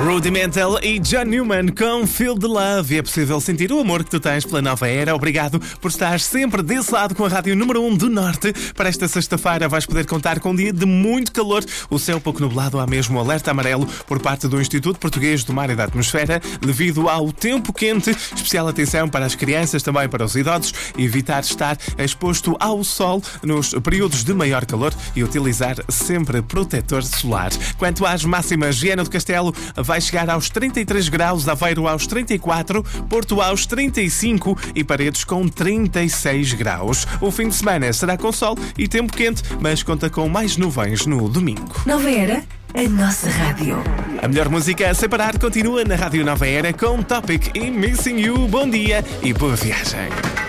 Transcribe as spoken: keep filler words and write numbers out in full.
Rudimental e John Newman com Feel the Love. E é possível sentir o amor que tu tens pela nova era. Obrigado por estar sempre desse lado com a Rádio Número um do Norte. Para esta sexta-feira vais poder contar com um dia de muito calor. O céu pouco nublado, há mesmo alerta amarelo por parte do Instituto Português do Mar e da Atmosfera devido ao tempo quente. Especial atenção para as crianças, também para os idosos. Evitar estar exposto ao sol nos períodos de maior calor e utilizar sempre protetor solar. Quanto às máximas, Viana do Castelo vai chegar aos trinta e três graus, Aveiro aos trinta e quatro, Porto aos trinta e cinco e Paredes com trinta e seis graus. O fim de semana será com sol e tempo quente, mas conta com mais nuvens no domingo. Nova Era, a nossa rádio. A melhor música a separar continua na Rádio Nova Era com Topic e Missing You. Bom dia e boa viagem.